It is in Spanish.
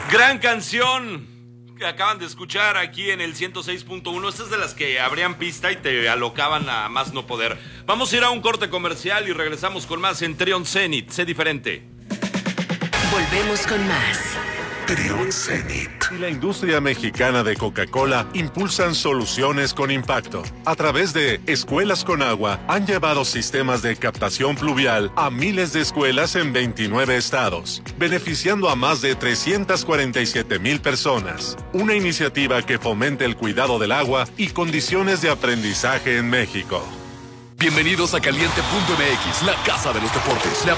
Gran canción que acaban de escuchar aquí en el 106.1. Esta es de las que abrían pista y te alocaban a más no poder. Vamos a ir a un corte comercial y regresamos con más en Trion Zenith. Sé diferente. Volvemos con más. Trion Zenith. Y la industria mexicana de Coca-Cola impulsan soluciones con impacto. A través de Escuelas con Agua, han llevado sistemas de captación pluvial a miles de escuelas en 29 estados, beneficiando a más de 347,000 personas. Una iniciativa que fomenta el cuidado del agua y condiciones de aprendizaje en México. Bienvenidos a Caliente.mx, la casa de los deportes.